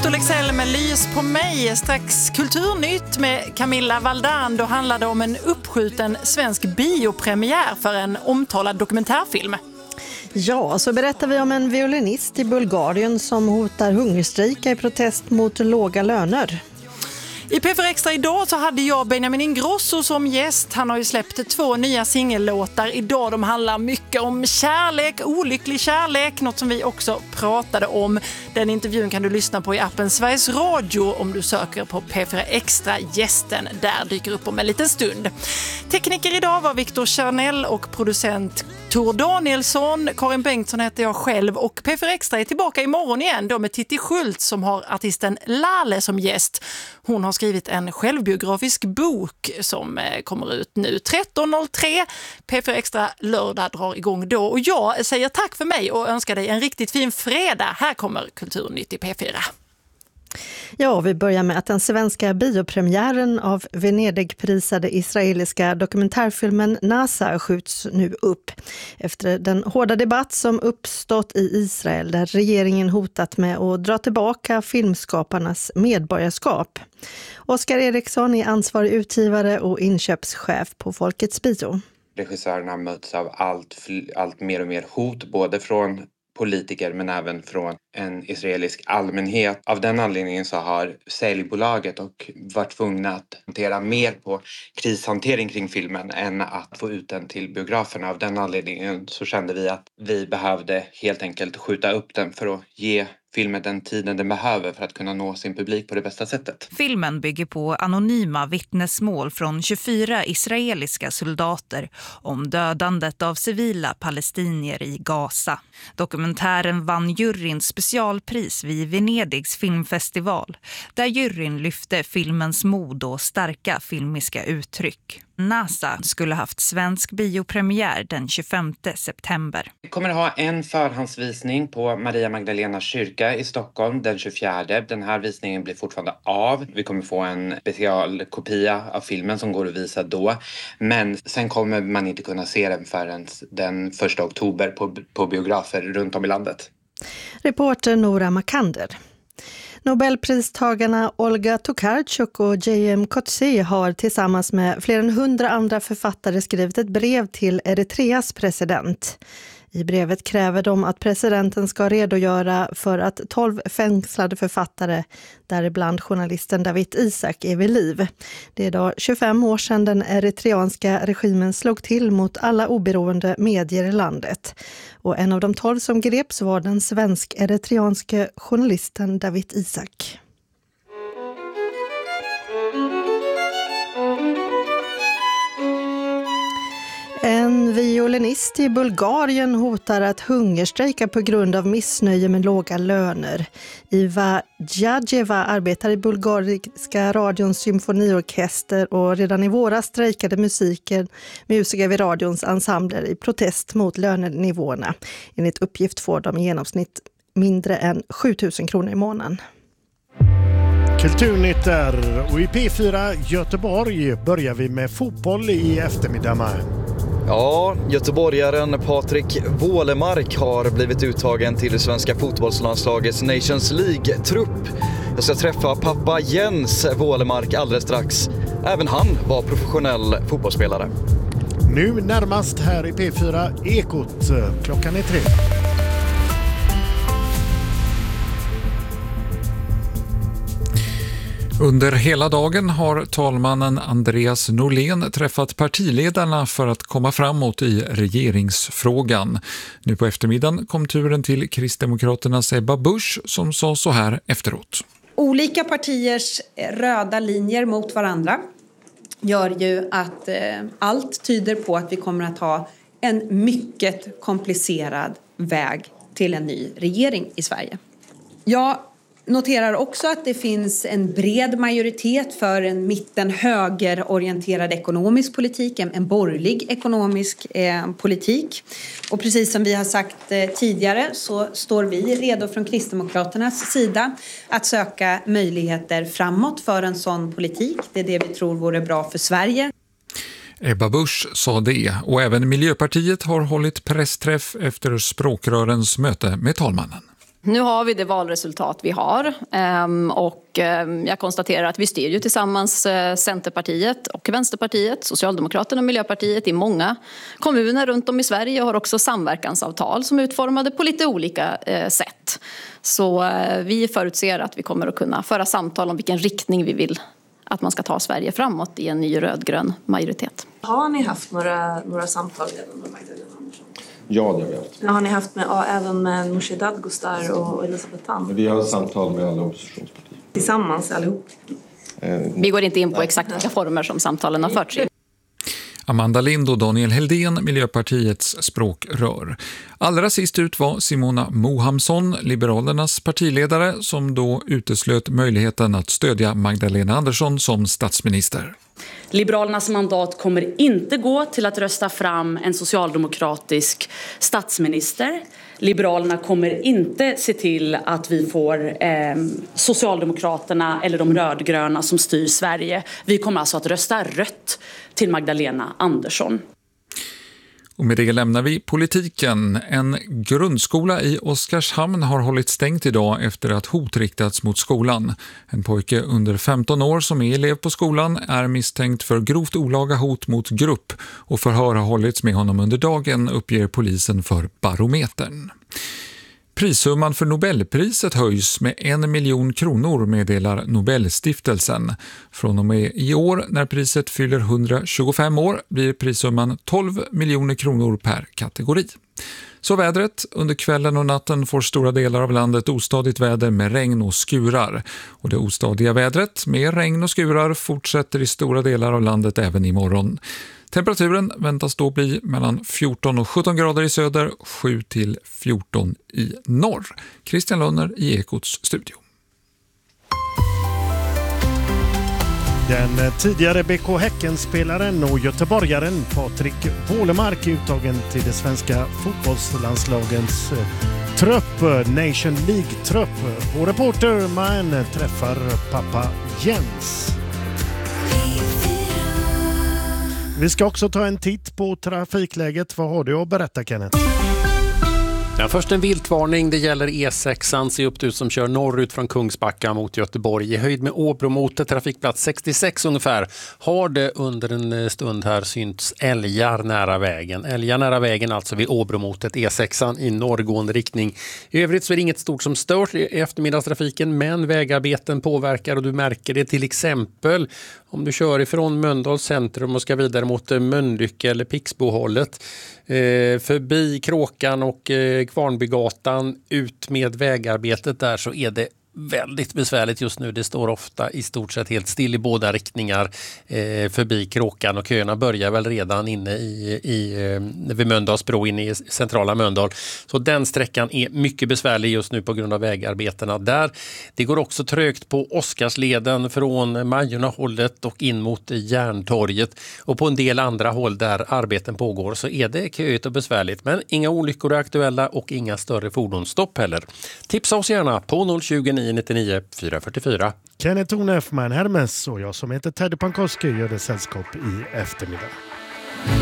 Viktor Leksell med Lys på mig. Strax Kulturnytt med Camilla Valdan. Då handlar det om en uppskjuten svensk biopremiär för en omtalad dokumentärfilm. Ja, så berättar vi om en violinist i Bulgarien som hotar hungerstrejka i protest mot låga löner. I P4 Extra idag så hade jag Benjamin Ingrosso som gäst. Han har ju släppt 2 nya singellåtar idag. De handlar mycket om kärlek, olycklig kärlek. Något som vi också pratade om. Den intervjun kan du lyssna på i appen Sveriges Radio om du söker på P4 Extra. Gästen där dyker upp om en liten stund. Tekniker idag var Viktor Kärnell och producent Tor Danielsson. Karin Bengtsson heter jag själv och P4 Extra är tillbaka imorgon igen då med Titti Schultz som har artisten Lale som gäst. Hon har skrivit en självbiografisk bok som kommer ut nu 13.03. P4 Extra lördag drar igång då och jag säger tack för mig och önskar dig en riktigt fin fredag. Här kommer Kulturnytt i P4. Ja, vi börjar med att den svenska biopremiären av Venedig-prisade israeliska dokumentärfilmen NASA skjuts nu upp. Efter den hårda debatt som uppstått i Israel där regeringen hotat med att dra tillbaka filmskaparnas medborgarskap. Oskar Eriksson är ansvarig utgivare och inköpschef på Folkets Bio. Regissörerna möts av allt mer och mer hot, både från politiker men även från en israelisk allmänhet. Av den anledningen så har säljbolaget och varit tvungna att hantera mer på krishantering kring filmen än att få ut den till biograferna. Av den anledningen så kände vi att vi behövde helt enkelt skjuta upp den för att ge filmen den tiden den behöver för att kunna nå sin publik på det bästa sättet. Filmen bygger på anonyma vittnesmål från 24 israeliska soldater om dödandet av civila palestinier i Gaza. Dokumentären vann juryns specialpris vid Venedigs filmfestival, där juryn lyfte filmens mod och starka filmiska uttryck. NASA skulle haft svensk biopremiär den 25 september. Vi kommer att ha en förhandsvisning på Maria Magdalena kyrka i Stockholm den 24. Den här visningen blir fortfarande av. Vi kommer få en specialkopia av filmen som går att visa då. Men sen kommer man inte kunna se den förrän den 1 oktober på biografer runt om i landet. Reporter Nora Makander. Nobelpristagarna Olga Tokarczuk och J.M. Coetzee har tillsammans med fler än 100 andra författare skrivit ett brev till Eritreas president. I brevet kräver de att presidenten ska redogöra för att 12 fängslade författare, däribland journalisten David Isaac, är vid liv. Det är idag 25 år sedan den eritreanska regimen slog till mot alla oberoende medier i landet. Och en av de 12 som greps var den svensk-eritreanske journalisten David Isaac. En violinist i Bulgarien hotar att hungerstrejka på grund av missnöje med låga löner. Iva Djadjeva arbetar i bulgariska radions symfoniorkester och redan i våras strejkade musiker vid radions ensembler i protest mot lönenivåerna. Enligt uppgift får de i genomsnitt mindre än 7 000 kronor i månaden. Kulturnytt där och i P4 Göteborg börjar vi med fotboll i eftermiddag. Ja, göteborgaren Patrik Wålemark har blivit uttagen till det svenska fotbollslandslagets Nations League-trupp. Jag ska träffa pappa Jens Wålemark alldeles strax. Även han var professionell fotbollsspelare. Nu närmast här i P4 Ekot. Klockan är 3. Under hela dagen har talmannen Andreas Norlén träffat partiledarna för att komma framåt i regeringsfrågan. Nu på eftermiddagen kom turen till Kristdemokraternas Ebba Busch som sa så här efteråt. Olika partiers röda linjer mot varandra gör ju att allt tyder på att vi kommer att ha en mycket komplicerad väg till en ny regering i Sverige. Jag noterar också att det finns en bred majoritet för en mitten-högerorienterad ekonomisk politik, en borgerlig ekonomisk politik. Och precis som vi har sagt tidigare så står vi redo från Kristdemokraternas sida att söka möjligheter framåt för en sån politik. Det är det vi tror vore bra för Sverige. Ebba Busch sa det och även Miljöpartiet har hållit pressträff efter språkrörens möte med talmannen. Nu har vi det valresultat vi har och jag konstaterar att vi styr ju tillsammans Centerpartiet och Vänsterpartiet, Socialdemokraterna och Miljöpartiet i många kommuner runt om i Sverige och har också samverkansavtal som är utformade på lite olika sätt. Så vi förutser att vi kommer att kunna föra samtal om vilken riktning vi vill att man ska ta Sverige framåt i en ny rödgrön majoritet. Har ni haft några samtal redan med Magdalena Andersson? Ja, det har vi haft. Har ni haft även med Nooshi Dadgostar och Elisabeth Tamm? Vi har samtal med alla oppositionspartier. Tillsammans allihop? Vi går inte in på exakt vilka former som samtalen har förts i. Amanda Lind och Daniel Heldén, Miljöpartiets språkrör. Allra sist ut var Simona Mohamsson, Liberalernas partiledare, som då uteslöt möjligheten att stödja Magdalena Andersson som statsminister. Liberalernas mandat kommer inte gå till att rösta fram en socialdemokratisk statsminister. Liberalerna kommer inte se till att vi får Socialdemokraterna eller de rödgröna som styr Sverige. Vi kommer alltså att rösta rött till Magdalena Andersson. Och med det lämnar vi politiken. En grundskola i Oskarshamn har hållit stängt idag efter att hot riktats mot skolan. En pojke under 15 år som är elev på skolan är misstänkt för grovt olaga hot mot grupp och förhör har hållits med honom under dagen, uppger polisen för Barometern. Prissumman för Nobelpriset höjs med 1 miljon kronor, meddelar Nobelstiftelsen. Från och med i år, när priset fyller 125 år, blir prissumman 12 miljoner kronor per kategori. Så vädret. Under kvällen och natten får stora delar av landet ostadigt väder med regn och skurar. Och det ostadiga vädret med regn och skurar fortsätter i stora delar av landet även imorgon. Temperaturen väntas då bli mellan 14 och 17 grader i söder, 7 till 14 i norr. Christian Lönner i Ekots studio. Den tidigare BK Häcken-spelaren och göteborgaren Patrik Wålemark är uttagen till det svenska fotbollslandslagens trupp, Nation League-trupp. Vår reporter Man träffar pappa Jens. Vi ska också ta en titt på trafikläget. Vad har du att berätta, Kenneth? Ja, först en viltvarning. Det gäller E6an. Se upp ut som kör norrut från Kungsbacka mot Göteborg. I höjd med Åbromotet, trafikplats 66 ungefär, har det under en stund här synts älgar nära vägen. Älgar nära vägen alltså vid Åbromotet, E6an i norrgående riktning. I övrigt så är det inget stort som stör i eftermiddagstrafiken, men vägarbeten påverkar och du märker det till exempel om du kör ifrån Mölndals centrum och ska vidare mot Mölnlycke eller Pixbohållet. Förbi Kråkan och Kvarnbygatan ut med vägarbetet där, så är det väldigt besvärligt just nu. Det står ofta i stort sett helt still i båda riktningar förbi Kråkan, och köerna börjar väl redan inne vid Mölndalsbro inne i centrala Mölndal. Så den sträckan är mycket besvärlig just nu på grund av vägarbetena där. Det går också trögt på Oskarsleden från Majorna-hållet och in mot Järntorget, och på en del andra håll där arbeten pågår så är det köigt och besvärligt, men inga olyckor är aktuella och inga större fordonsstopp heller. Tipsa oss gärna på 020 99 444. Kenneth Thorne, Man Hermes och jag som heter Teddy Pankowski gör det sällskap i eftermiddag.